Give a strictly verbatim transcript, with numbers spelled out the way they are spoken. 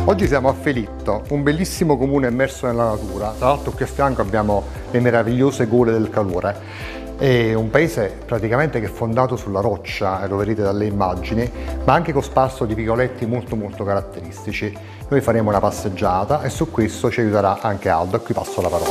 Oggi siamo a Felitto, un bellissimo comune immerso nella natura. Tra l'altro qui a fianco abbiamo le meravigliose Gole del Calore. È un paese praticamente che è fondato sulla roccia, lo vedete dalle immagini, ma anche cosparso di vicoletti molto molto caratteristici. Noi faremo una passeggiata e su questo ci aiuterà anche Aldo, a cui passo la parola.